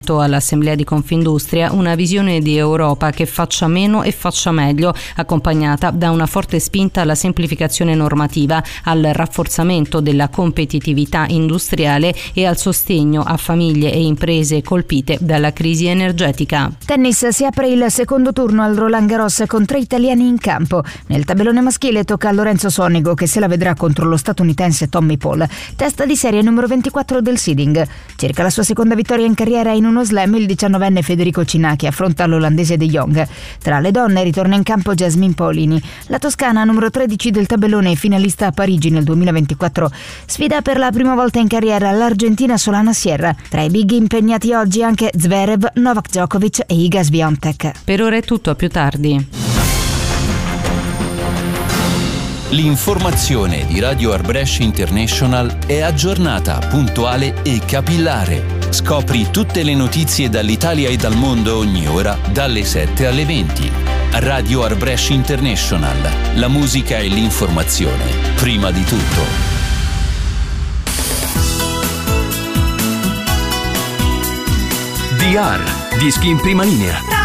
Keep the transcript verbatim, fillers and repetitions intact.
all'Assemblea di Confindustria una visione di Europa che faccia meno e faccia meglio, accompagnata da una forte spinta alla semplificazione normativa, al rafforzamento della competitività industriale e al sostegno a famiglie e imprese colpite dalla crisi energetica. Tennis, si apre il secondo turno al Roland Garros con tre italiani in campo. Nel tabellone maschile tocca a Lorenzo Sonego, che se la vedrà contro lo statunitense Tommy Paul, testa di serie numero ventiquattro del seeding. Cerca la sua seconda vittoria in carriera in uno slam, il diciannovenne Federico Cinacchi affronta l'olandese De Jong. Tra le donne ritorna in campo Jasmine Paolini. La toscana, numero tredici del tabellone e finalista a Parigi nel duemilaventiquattro, sfida per la prima volta in carriera l'argentina Solana Sierra. Tra i big impegnati oggi anche Zverev, Novak Djokovic e Iga Swiatek. Per ora è tutto, a più tardi. L'informazione di Radio Arbrescia International è aggiornata, puntuale e capillare. Scopri tutte le notizie dall'Italia e dal mondo ogni ora, dalle sette alle venti. Radio Arbrescia International. La musica e l'informazione, prima di tutto. D R, dischi in prima linea.